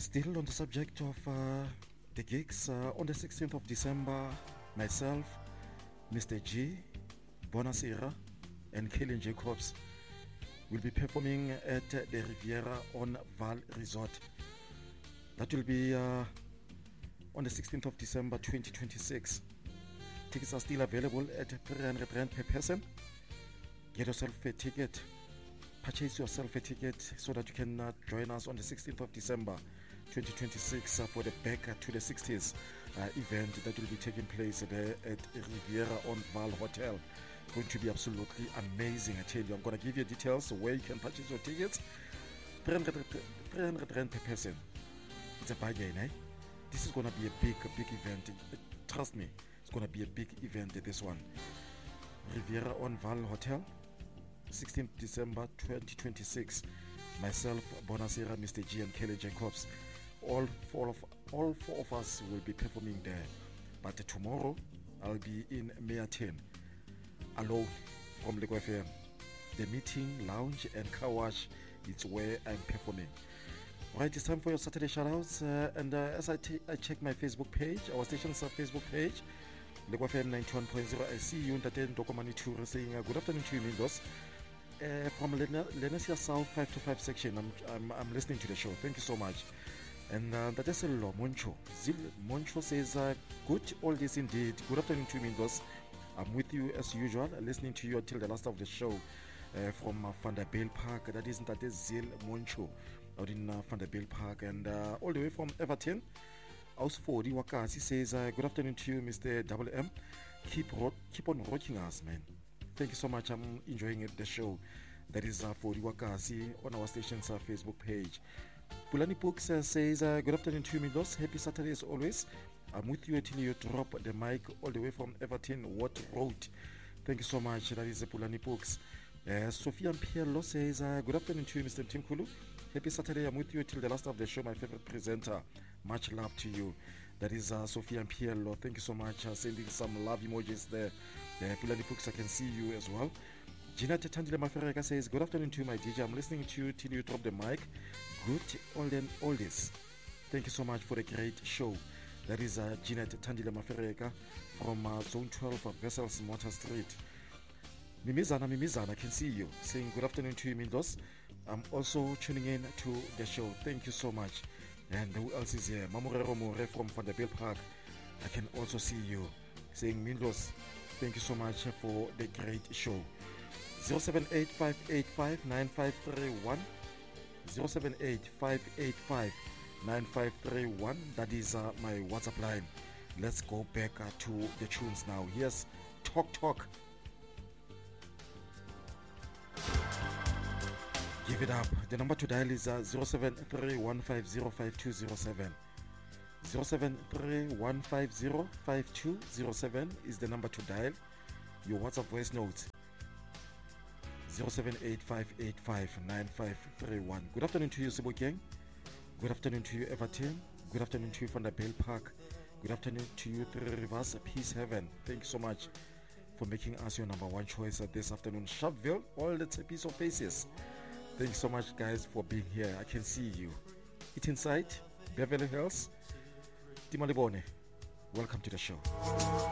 Still on the subject of the gigs, on the 16th of December, myself, Mr. G, Bonasera, and Kaylin Jacobs will be performing at the Riviera on Val Resort. That will be on the 16th of December 2026. Tickets are still available at 300 Rand per person. Get yourself a ticket. Purchase yourself a ticket so that you can join us on the 16th of December 2026 for the Back to the 60s event that will be taking place there at Riviera on Val Hotel. Going to be absolutely amazing, I tell you. I'm going to give you details where you can purchase your tickets. 300 Rand per person. It's a bargain, eh? This is going to be a big event. Trust me, it's going to be a big event, this one. Riviera on Val Hotel, 16th December 2026. Myself, Bonasera, Mr. G, and Kelly Jacobs. All four of us will be performing there. But tomorrow, I'll be in Meaten, alone from Lego FM. The meeting, lounge, and car wash is where I'm performing. Right, it's time for your Saturday shoutouts. And as I check my Facebook page, our station's Facebook page, Lego FM 91.0, I see you in the Dokomani Tour saying good afternoon to you, Mindos. From Lenesia South 525 section, I'm listening to the show. Thank you so much. And that is a Moncho. Zil Moncho says, good all this indeed. Good afternoon to you, Mindos. I'm with you as usual, listening to you until the last of the show from Vanderbilt Park. That is Zil Moncho out in Vanderbilt Park. And all the way from Everton, House 40 Wakasi says, good afternoon to you, Mr. Double M. Keep on rocking us, man. Thank you so much. I'm enjoying the show. That is for Wakasi on our station's Facebook page. Pulani Books says, good afternoon to you, Milos. Happy Saturday as always. I'm with you until you drop the mic all the way from Everton Watt Road. Thank you so much. That is Pulani Books. Sophia Pierlo says, good afternoon to you, Mr. Timkulu. Happy Saturday. I'm with you till the last of the show. My favorite presenter. Much love to you. That is Sophia Pierlo. Thank you so much. Sending some love emojis there. Pulani Books, I can see you as well. Gina Tetandile Mafereka says, good afternoon to you, my DJ. I'm listening to you till you drop the mic. Good all this. Thank you so much for the great show. That is Gina Tetandile Mafereka from Zone 12 of Vessels Motor Street. Mimizana, I can see you saying good afternoon to you, Mindos. I'm also tuning in to the show. Thank you so much. And who else is here? Mamorero More from Vanderbilt Park. I can also see you saying, Mindos, thank you so much for the great show. 078-585-9531 078-585-9531. That is my WhatsApp line. Let's go back to the tunes now. Here's Talk. Give it up. The number to dial is 073-150-5207. 073-150-5207 is the number to dial. Your WhatsApp voice notes 078-585-9531. Good afternoon to you, Sebokeng. Good afternoon to you, Everton. Good afternoon to you, Vanderbilt Park. Good afternoon to you, Three Rivers, Peace Heaven. Thank you so much for making us your number one choice this afternoon. Sharpeville, all the piece of faces. Thank you so much, guys, for being here. I can see you. It Inside, Beverly Hills, Timalibone. Welcome to the show.